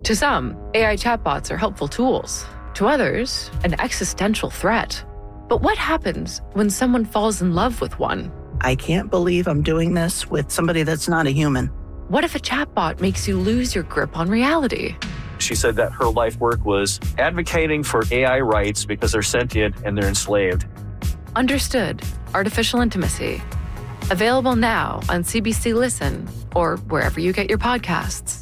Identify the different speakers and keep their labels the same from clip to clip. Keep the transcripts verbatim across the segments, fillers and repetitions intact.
Speaker 1: To some, A I chatbots are helpful tools. To others, an existential threat. But what happens when someone falls in love with one?
Speaker 2: I can't believe I'm doing this with somebody that's not a human.
Speaker 1: What if a chatbot makes you lose your grip on reality?
Speaker 3: She said that her life work was advocating for A I rights because they're sentient and they're enslaved.
Speaker 1: Understood. Artificial Intimacy. Available now on C B C Listen or wherever you get your podcasts.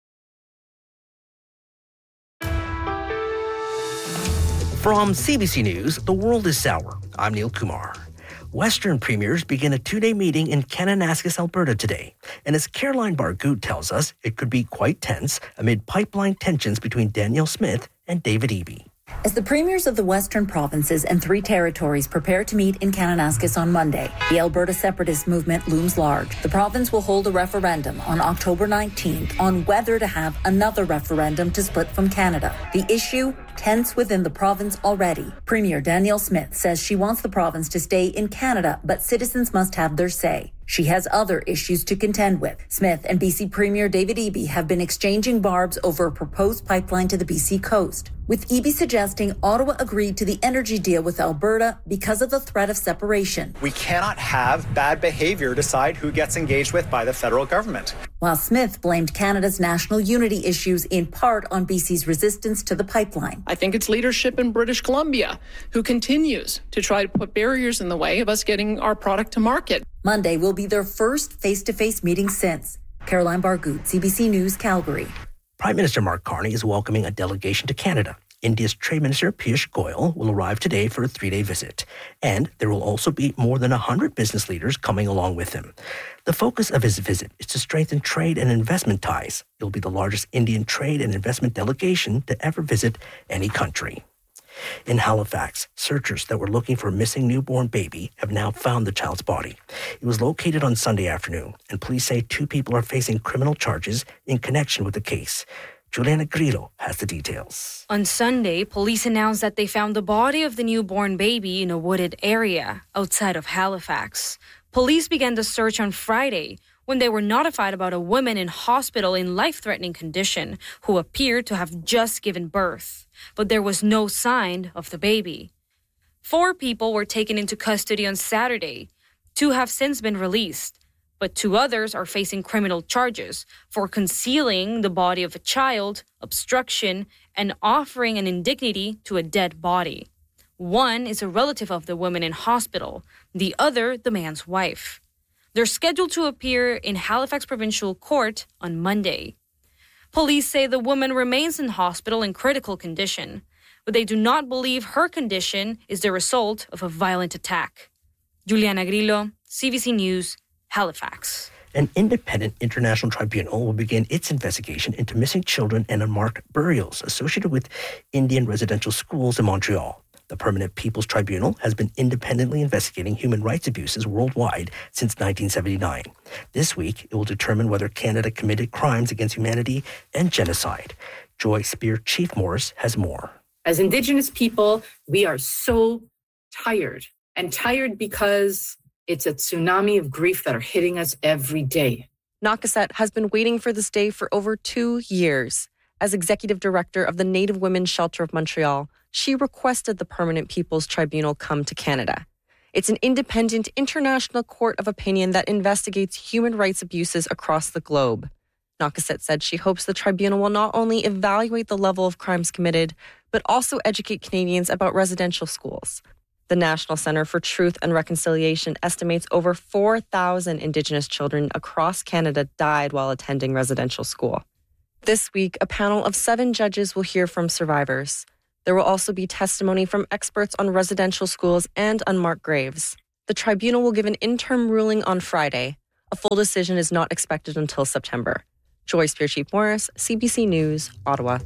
Speaker 4: From C B C News, The World is Sour. I'm Neil Kumar. Western premiers begin a two-day meeting in Kananaskis, Alberta today. And as Caroline Bargout tells us, it could be quite tense amid pipeline tensions between Danielle Smith and David Eby.
Speaker 5: As the premiers of the Western provinces and three territories prepare to meet in Kananaskis on Monday, the Alberta separatist movement looms large. The province will hold a referendum on October nineteenth on whether to have another referendum to split from Canada. The issue, tense within the province already. Premier Danielle Smith says she wants the province to stay in Canada, but citizens must have their say. She has other issues to contend with. Smith and B C Premier David Eby have been exchanging barbs over a proposed pipeline to the B C coast, with Eby suggesting Ottawa agreed to the energy deal with Alberta because of the threat of separation.
Speaker 6: We cannot have bad behavior decide who gets engaged with by the federal government.
Speaker 5: While Smith blamed Canada's national unity issues in part on B C's resistance to the pipeline.
Speaker 7: I think it's leadership in British Columbia who continues to try to put barriers in the way of us getting our product to market.
Speaker 5: Monday will be their first face-to-face meeting since. Caroline Bargout, C B C News, Calgary.
Speaker 4: Prime Minister Mark Carney is welcoming a delegation to Canada. India's Trade Minister Piyush Goyal will arrive today for a three-day visit. And there will also be more than one hundred business leaders coming along with him. The focus of his visit is to strengthen trade and investment ties. It will be the largest Indian trade and investment delegation to ever visit any country. In Halifax, searchers that were looking for a missing newborn baby have now found the child's body. It was located on Sunday afternoon, and police say two people are facing criminal charges in connection with the case. Juliana Grillo has the details.
Speaker 8: On Sunday, police announced that they found the body of the newborn baby in a wooded area outside of Halifax. Police began the search on Friday when they were notified about a woman in hospital in life-threatening condition who appeared to have just given birth. But there was no sign of the baby. Four people were taken into custody on Saturday. Two have since been released, but two others are facing criminal charges for concealing the body of a child, obstruction, and offering an indignity to a dead body. One is a relative of the woman in hospital, the other the man's wife. They're scheduled to appear in Halifax Provincial Court on Monday. Police say the woman remains in hospital in critical condition, but they do not believe her condition is the result of a violent attack. Juliana Grillo, C B C News, Halifax.
Speaker 4: An independent international tribunal will begin its investigation into missing children and unmarked burials associated with Indian residential schools in Montreal. The Permanent People's Tribunal has been independently investigating human rights abuses worldwide since nineteen seventy-nine. This week, it will determine whether Canada committed crimes against humanity and genocide. Joy Spear Chief Morris has more.
Speaker 9: As Indigenous people, we are so tired, and tired because it's a tsunami of grief that are hitting us every day.
Speaker 10: Nakaset has been waiting for this day for over two years. As executive director of the Native Women's Shelter of Montreal, she requested the Permanent People's Tribunal come to Canada. It's an independent international court of opinion that investigates human rights abuses across the globe. Nakaset said she hopes the tribunal will not only evaluate the level of crimes committed, but also educate Canadians about residential schools. The National Centre for Truth and Reconciliation estimates over four thousand Indigenous children across Canada died while attending residential school. This week, a panel of seven judges will hear from survivors. There will also be testimony from experts on residential schools and unmarked graves. The tribunal will give an interim ruling on Friday. A full decision is not expected until September. Joy Spear Chief Morris, C B C News, Ottawa.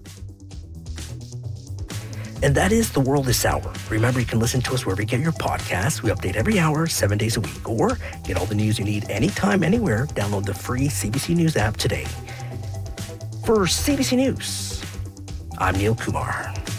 Speaker 4: And that is The World is Sour. Remember, you can listen to us wherever you get your podcasts. We update every hour, seven days a week. Or get all the news you need anytime, anywhere. Download the free C B C News app today. For C B C News, I'm Neil Kumar.